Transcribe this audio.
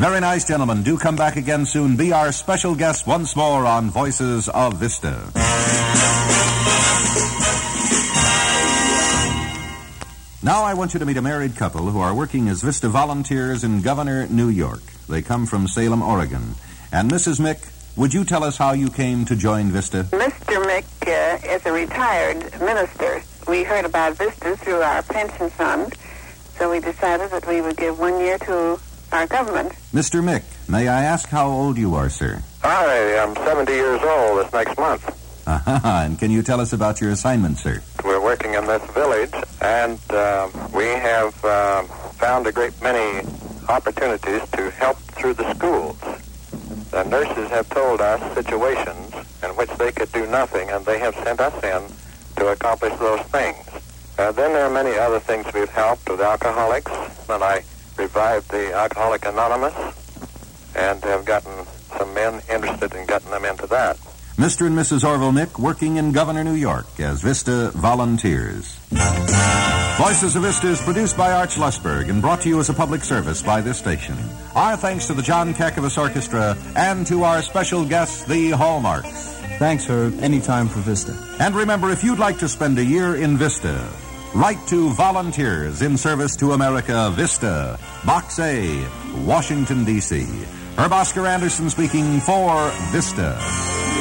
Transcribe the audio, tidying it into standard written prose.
Very nice, gentlemen. Do come back again soon. Be our special guest once more on Voices of Vista. Now I want you to meet a married couple who are working as Vista volunteers in Governor, New York. They come from Salem, Oregon. And Mrs. Mick, would you tell us how you came to join Vista? Mr. Mick is a retired minister. We heard about Vista through our pension fund, so we decided that we would give 1 year to our government. Mr. Mick, may I ask how old you are, sir? I am 70 years old this next month. And can you tell us about your assignment, sir? We're working in this village, and we have found a great many opportunities to help through the schools. The nurses have told us situations in which they could do nothing, and they have sent us in to accomplish those things. Then there are many other things we've helped with alcoholics, and I revived the Alcoholic Anonymous, and have gotten some men interested in getting them into that. Mr. and Mrs. Orville Mick working in Governor, New York as Vista volunteers. Voices of Vista is produced by Arch Lusberg and brought to you as a public service by this station. Our thanks to the John Kakavas Orchestra and to our special guests, the Hallmarks. Thanks, Herb. Anytime for Vista. And remember, if you'd like to spend a year in Vista, write to Volunteers in Service to America, Vista, Box A, Washington, D.C. Herb Oscar Anderson speaking for Vista.